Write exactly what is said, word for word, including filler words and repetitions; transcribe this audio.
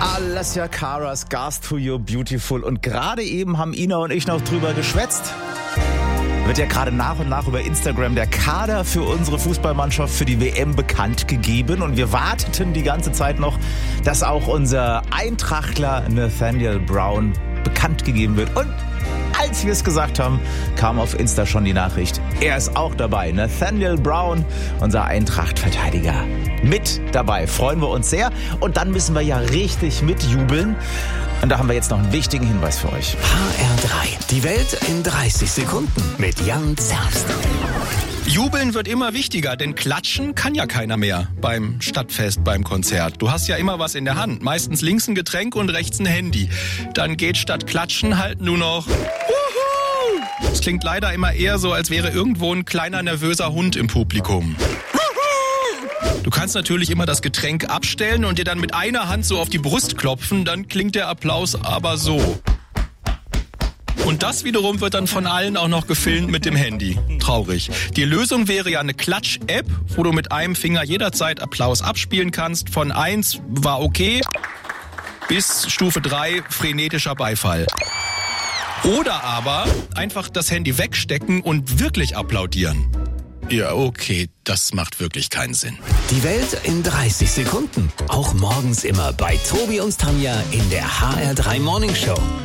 Alessia Cara, Scars to You Beautiful. Und gerade eben haben Ina und ich noch drüber geschwätzt. Wird ja gerade nach und nach über Instagram der Kader für unsere Fußballmannschaft für die W M bekannt gegeben. Und wir warteten die ganze Zeit noch, dass auch unser Eintrachtler Nathaniel Brown bekannt gegeben wird. Und als wir es gesagt haben, kam auf Insta schon die Nachricht, er ist auch dabei. Nathaniel Brown, unser Eintracht-Verteidiger, mit dabei. Freuen wir uns sehr. Und dann müssen wir ja richtig mitjubeln. Und da haben wir jetzt noch einen wichtigen Hinweis für euch. H R drei. Die Welt in dreißig Sekunden mit Jan Zerbst. Jubeln wird immer wichtiger, denn klatschen kann ja keiner mehr beim Stadtfest, beim Konzert. Du hast ja immer was in der Hand, meistens links ein Getränk und rechts ein Handy. Dann geht statt klatschen halt nur noch Wuhu! Das klingt leider immer eher so, als wäre irgendwo ein kleiner nervöser Hund im Publikum. Du kannst natürlich immer das Getränk abstellen und dir dann mit einer Hand so auf die Brust klopfen, dann klingt der Applaus aber so. Und das wiederum wird dann von allen auch noch gefilmt mit dem Handy. Traurig. Die Lösung wäre ja eine Klatsch-App, wo du mit einem Finger jederzeit Applaus abspielen kannst. Von eins war okay bis Stufe drei frenetischer Beifall. Oder aber einfach das Handy wegstecken und wirklich applaudieren. Ja, okay, das macht wirklich keinen Sinn. Die Welt in dreißig Sekunden. Auch morgens immer bei Tobi und Tanja in der H R drei Morning Show.